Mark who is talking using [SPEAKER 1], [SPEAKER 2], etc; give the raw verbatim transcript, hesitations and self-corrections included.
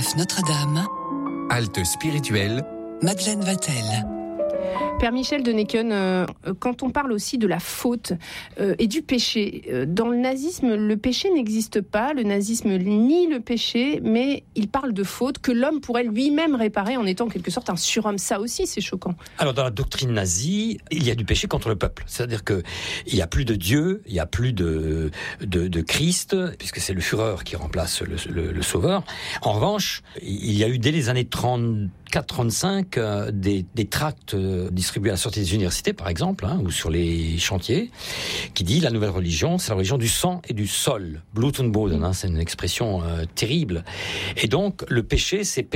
[SPEAKER 1] Saint-Joseph Notre-Dame,
[SPEAKER 2] Halte spirituelle,
[SPEAKER 1] Madeleine Vatel.
[SPEAKER 3] Père Michel de Necken, euh, quand on parle aussi de la faute euh, et du péché, euh, dans le nazisme, le péché n'existe pas. Le nazisme nie le péché, mais il parle de faute que l'homme pourrait lui-même réparer en étant en quelque sorte un surhomme. Ça aussi, c'est choquant.
[SPEAKER 4] Alors, dans la doctrine nazie, il y a du péché contre le peuple. C'est-à-dire qu'il n'y a plus de Dieu, il n'y a plus de, de, de Christ, puisque c'est le Führer qui remplace le, le, le Sauveur. En revanche, il y a eu dès les années trente-quatre trente-cinq euh, des, des tracts euh, distribués à la sortie des universités, par exemple, hein, ou sur les chantiers, qui dit la nouvelle religion, c'est la religion du sang et du sol. Blut und Boden, hein, c'est une expression euh, terrible. Et donc, le péché, c'est